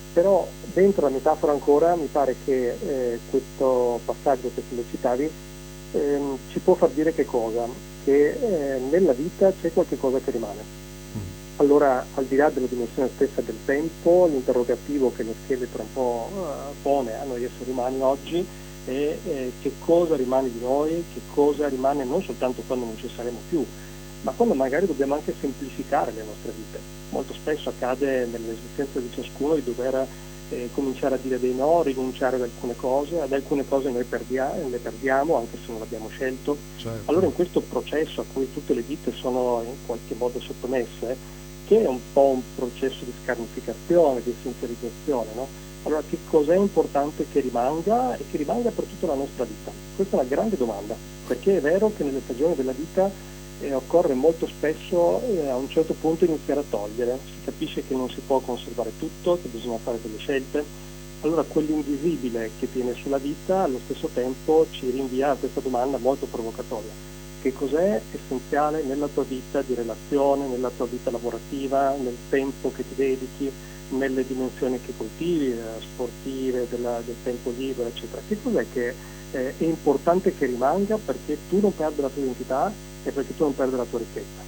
Però dentro la metafora ancora mi pare che questo passaggio che tu le citavi ci può far dire che cosa? Che nella vita c'è qualche cosa che rimane. Allora, al di là della dimensione stessa del tempo, l'interrogativo che lo scheletro un po' pone a noi esseri umani oggi è che cosa rimane di noi, che cosa rimane non soltanto quando non ci saremo più, ma quando magari dobbiamo anche semplificare le nostre vite. Molto spesso accade nell'esistenza di ciascuno di dover cominciare a dire dei no, rinunciare ad alcune cose noi le perdiamo anche se non l'abbiamo scelto. Certo. Allora in questo processo a cui tutte le vite sono in qualche modo sottomesse, che è un po' un processo di scarnificazione, di sinterizzazione, no? Allora che cos'è importante che rimanga e che rimanga per tutta la nostra vita? Questa è una grande domanda, perché è vero che nelle stagioni della vita occorre molto spesso a un certo punto iniziare a togliere, si capisce che non si può conservare tutto, che bisogna fare delle scelte, allora quell'invisibile che tiene sulla vita allo stesso tempo ci rinvia a questa domanda molto provocatoria. Che cos'è essenziale nella tua vita di relazione, nella tua vita lavorativa, nel tempo che ti dedichi, nelle dimensioni che coltivi, sportive, del tempo libero, eccetera. Che cos'è che è importante che rimanga perché tu non perda la tua identità e perché tu non perda la tua ricchezza?